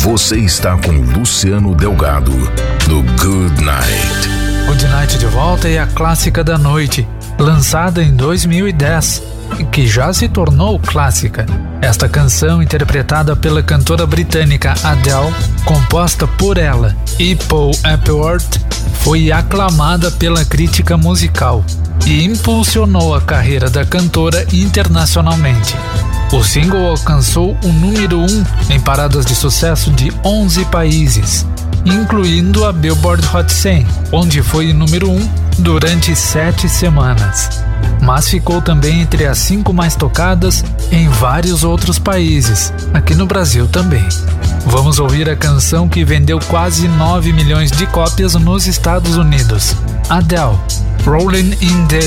Você está com Luciano Delgado, do Good Night. Good Night de volta é a clássica da noite, lançada em 2010, que já se tornou clássica. Esta canção, interpretada pela cantora britânica Adele, composta por ela e Paul Epworth, foi aclamada pela crítica musical e impulsionou a carreira da cantora internacionalmente. O single alcançou o número 1 em paradas de sucesso de 11 países, incluindo a Billboard Hot 100, onde foi o número 1 durante 7 semanas. Mas ficou também entre as 5 mais tocadas em vários outros países, aqui no Brasil também. Vamos ouvir a canção que vendeu quase 9 milhões de cópias nos Estados Unidos. Adele, Rolling in the